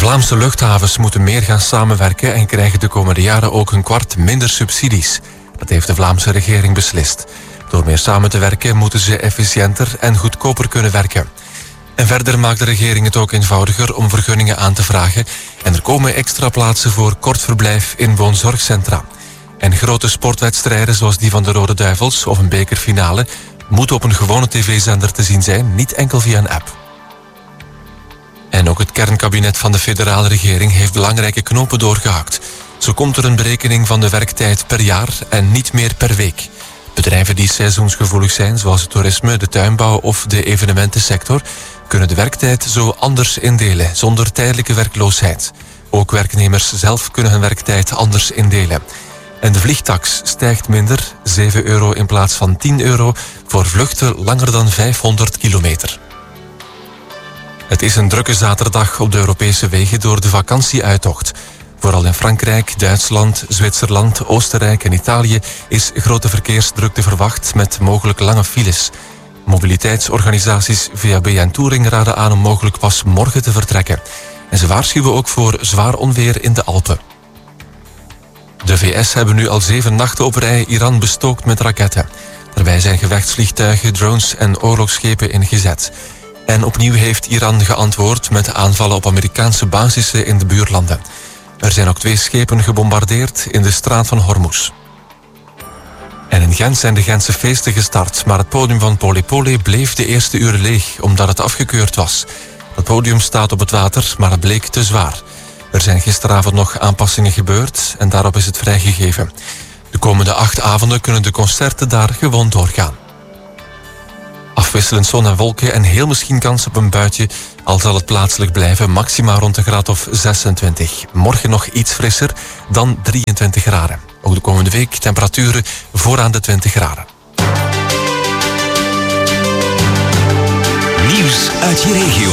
Vlaamse luchthavens moeten meer gaan samenwerken en krijgen de komende jaren ook een kwart minder subsidies. Dat heeft de Vlaamse regering beslist. Door meer samen te werken moeten ze efficiënter en goedkoper kunnen werken. En verder maakt de regering het ook eenvoudiger om vergunningen aan te vragen. En er komen extra plaatsen voor kort verblijf in woonzorgcentra. En grote sportwedstrijden zoals die van de Rode Duivels of een bekerfinale moeten op een gewone tv-zender te zien zijn, niet enkel via een app. En ook het kernkabinet van de federale regering heeft belangrijke knopen doorgehakt. Zo komt er een berekening van de werktijd per jaar en niet meer per week. Bedrijven die seizoensgevoelig zijn, zoals het toerisme, de tuinbouw of de evenementensector, kunnen de werktijd zo anders indelen, zonder tijdelijke werkloosheid. Ook werknemers zelf kunnen hun werktijd anders indelen. En de vliegtax stijgt minder, €7 in plaats van €10, voor vluchten langer dan 500 kilometer. Het is een drukke zaterdag op de Europese wegen door de vakantieuittocht. Vooral in Frankrijk, Duitsland, Zwitserland, Oostenrijk en Italië is grote verkeersdrukte verwacht met mogelijk lange files. Mobiliteitsorganisaties VAB en Touring raden aan om mogelijk pas morgen te vertrekken. En ze waarschuwen ook voor zwaar onweer in de Alpen. De VS hebben nu al 7 nachten op rij Iran bestookt met raketten. Daarbij zijn gevechtsvliegtuigen, drones en oorlogsschepen ingezet. En opnieuw heeft Iran geantwoord met aanvallen op Amerikaanse basissen in de buurlanden. Er zijn ook 2 schepen gebombardeerd in de straat van Hormuz. En in Gent zijn de Gentse feesten gestart, maar het podium van Polypoly bleef de eerste uren leeg, omdat het afgekeurd was. Het podium staat op het water, maar het bleek te zwaar. Er zijn gisteravond nog aanpassingen gebeurd en daarop is het vrijgegeven. De komende 8 avonden kunnen de concerten daar gewoon doorgaan. Afwisselend zon en wolken en heel misschien kans op een buitje, al zal het plaatselijk blijven, maximaal rond de graad of 26. Morgen nog iets frisser, dan 23 graden. Ook de komende week temperaturen vooraan de 20 graden. Nieuws uit je regio.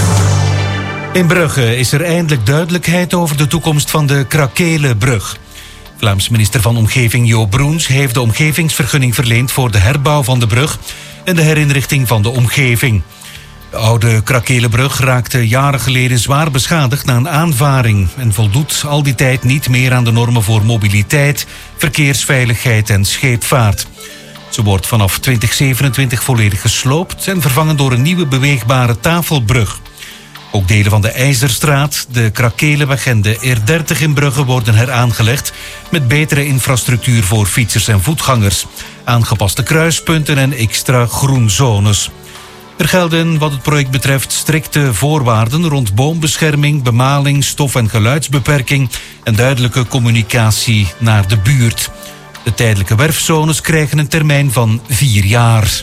In Brugge is er eindelijk duidelijkheid over de toekomst van de Krakelenbrug. Vlaams minister van Omgeving Jo Broens heeft de omgevingsvergunning verleend voor de herbouw van de brug en de herinrichting van de omgeving. De oude Krakelenbrug raakte jaren geleden zwaar beschadigd na een aanvaring en voldoet al die tijd niet meer aan de normen voor mobiliteit, verkeersveiligheid en scheepvaart. Ze wordt vanaf 2027 volledig gesloopt en vervangen door een nieuwe beweegbare tafelbrug. Ook delen van de IJzerstraat, de Krakelenweg en de R30 in Brugge worden heraangelegd met betere infrastructuur voor fietsers en voetgangers, aangepaste kruispunten en extra groenzones. Er gelden wat het project betreft strikte voorwaarden rond boombescherming, bemaling, stof- en geluidsbeperking en duidelijke communicatie naar de buurt. De tijdelijke werfzones krijgen een termijn van 4 jaar.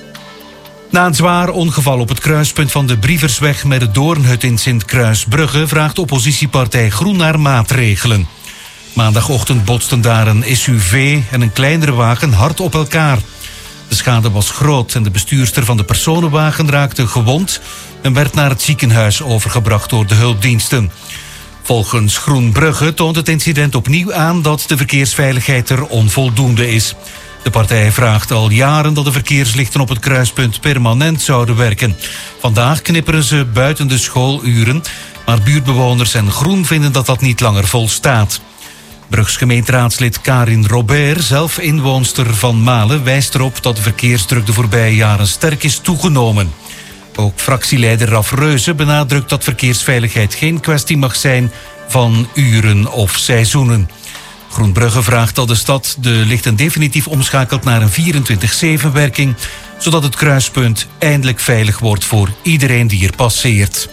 Na een zwaar ongeval op het kruispunt van de Brieversweg met de Doornhut in Sint-Kruisbrugge vraagt oppositiepartij Groen naar maatregelen. Maandagochtend botsten daar een SUV en een kleinere wagen hard op elkaar. De schade was groot en de bestuurster van de personenwagen raakte gewond en werd naar het ziekenhuis overgebracht door de hulpdiensten. Volgens Groenbrugge toont het incident opnieuw aan dat de verkeersveiligheid er onvoldoende is. De partij vraagt al jaren dat de verkeerslichten op het kruispunt permanent zouden werken. Vandaag knipperen ze buiten de schooluren, maar buurtbewoners en Groen vinden dat dat niet langer volstaat. Brugs gemeenteraadslid Karin Robert, zelf inwoonster van Malen, wijst erop dat de verkeersdruk de voorbije jaren sterk is toegenomen. Ook fractieleider Raf Reuze benadrukt dat verkeersveiligheid geen kwestie mag zijn van uren of seizoenen. Groenbrugge vraagt dat de stad de lichten definitief omschakelt naar een 24/7-werking, zodat het kruispunt eindelijk veilig wordt voor iedereen die er passeert.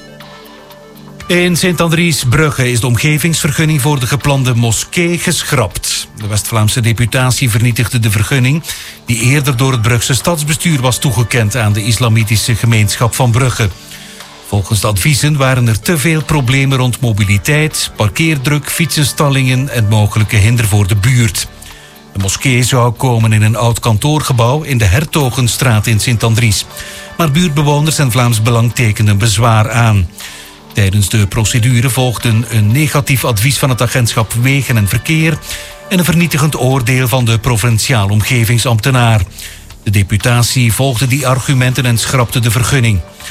In Sint-Andries-Brugge is de omgevingsvergunning voor de geplande moskee geschrapt. De West-Vlaamse deputatie vernietigde de vergunning die eerder door het Brugse stadsbestuur was toegekend aan de islamitische gemeenschap van Brugge. Volgens de adviezen waren er te veel problemen rond mobiliteit, parkeerdruk, fietsenstallingen en mogelijke hinder voor de buurt. De moskee zou komen in een oud kantoorgebouw in de Hertogenstraat in Sint-Andries. Maar buurtbewoners en Vlaams Belang tekenden bezwaar aan. Tijdens de procedure volgden een negatief advies van het agentschap Wegen en Verkeer en een vernietigend oordeel van de provinciaal omgevingsambtenaar. De deputatie volgde die argumenten en schrapte de vergunning.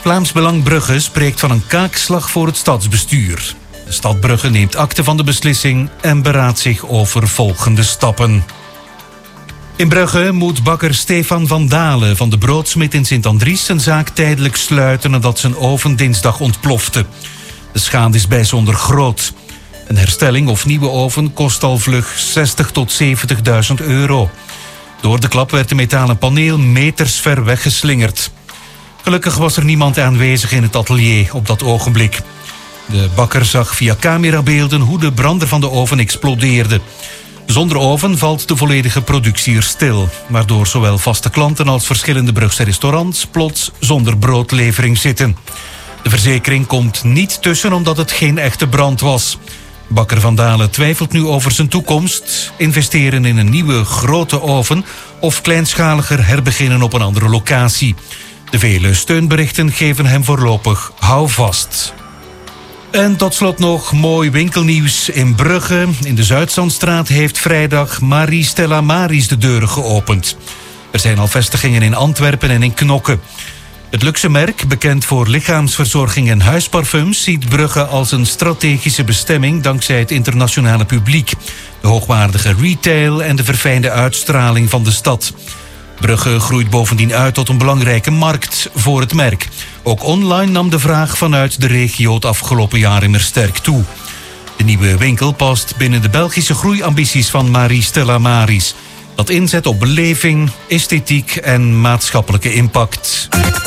Vlaams Belang Brugge spreekt van een kaakslag voor het stadsbestuur. De stad Brugge neemt akte van de beslissing en beraadt zich over volgende stappen. In Brugge moet bakker Stefan van Dalen van de Broodsmit in Sint-Andries zijn zaak tijdelijk sluiten nadat zijn oven dinsdag ontplofte. De schade is bijzonder groot. Een herstelling of nieuwe oven kost al vlug 60.000 tot 70.000 euro. Door de klap werd de metalen paneel meters ver weggeslingerd. Gelukkig was er niemand aanwezig in het atelier op dat ogenblik. De bakker zag via camerabeelden hoe de brander van de oven explodeerde. Zonder oven valt de volledige productie er stil, waardoor zowel vaste klanten als verschillende Brugse restaurants plots zonder broodlevering zitten. De verzekering komt niet tussen omdat het geen echte brand was. Bakker Van Dalen twijfelt nu over zijn toekomst, investeren in een nieuwe grote oven of kleinschaliger herbeginnen op een andere locatie. De vele steunberichten geven hem voorlopig houvast. En tot slot nog mooi winkelnieuws in Brugge. In de Zuidzandstraat heeft vrijdag Marie Stella Maris de deuren geopend. Er zijn al vestigingen in Antwerpen en in Knokke. Het luxe merk, bekend voor lichaamsverzorging en huisparfums, ziet Brugge als een strategische bestemming dankzij het internationale publiek, de hoogwaardige retail en de verfijnde uitstraling van de stad. Brugge groeit bovendien uit tot een belangrijke markt voor het merk. Ook online nam de vraag vanuit de regio het afgelopen jaar immer sterk toe. De nieuwe winkel past binnen de Belgische groeiambities van Marie Stella Maris, dat inzet op beleving, esthetiek en maatschappelijke impact.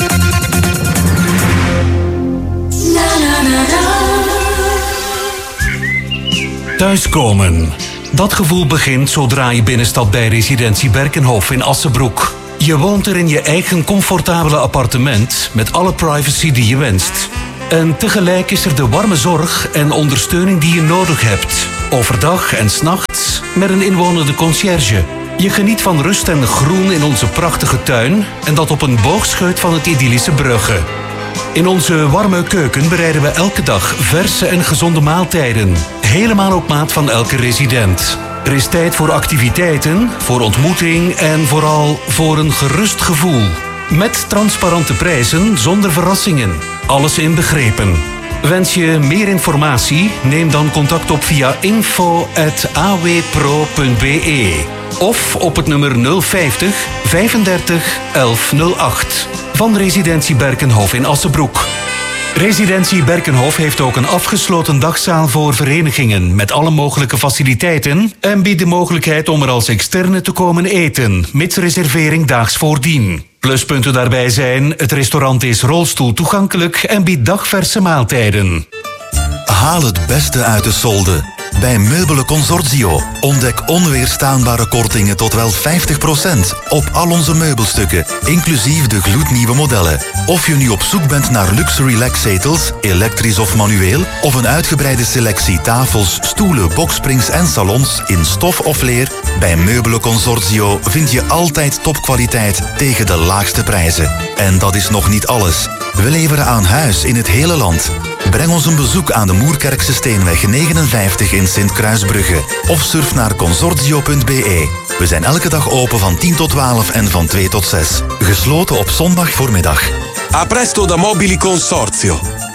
Thuiskomen. Dat gevoel begint zodra je binnenstapt bij residentie Berkenhof in Assenbroek. Je woont er in je eigen comfortabele appartement met alle privacy die je wenst. En tegelijk is er de warme zorg en ondersteuning die je nodig hebt. Overdag en 's nachts met een inwonende conciërge. Je geniet van rust en groen in onze prachtige tuin en dat op een boogscheut van het idyllische Brugge. In onze warme keuken bereiden we elke dag verse en gezonde maaltijden. Helemaal op maat van elke resident. Er is tijd voor activiteiten, voor ontmoeting en vooral voor een gerust gevoel. Met transparante prijzen zonder verrassingen. Alles inbegrepen. Wens je meer informatie? Neem dan contact op via info@awpro.be of op het nummer 050 35 1108 van Residentie Berkenhof in Assenbroek. Residentie Berkenhof heeft ook een afgesloten dagzaal voor verenigingen met alle mogelijke faciliteiten en biedt de mogelijkheid om er als externe te komen eten, mits reservering daags voordien. Pluspunten daarbij zijn: het restaurant is rolstoel toegankelijk en biedt dagverse maaltijden. Haal het beste uit de solde. Bij Meubelen Consortio ontdek onweerstaanbare kortingen tot wel 50% op al onze meubelstukken, inclusief de gloednieuwe modellen. Of je nu op zoek bent naar luxe relaxzetels, elektrisch of manueel, of een uitgebreide selectie tafels, stoelen, boksprings en salons in stof of leer, bij Meubelen Consortio vind je altijd topkwaliteit tegen de laagste prijzen. En dat is nog niet alles. We leveren aan huis in het hele land. Breng ons een bezoek aan de Moerkerkse Steenweg 59 in Sint-Kruisbrugge of surf naar consortio.be. We zijn elke dag open van 10 tot 12 en van 2 tot 6. Gesloten op zondag voormiddag. A presto da Mobili Consorzio.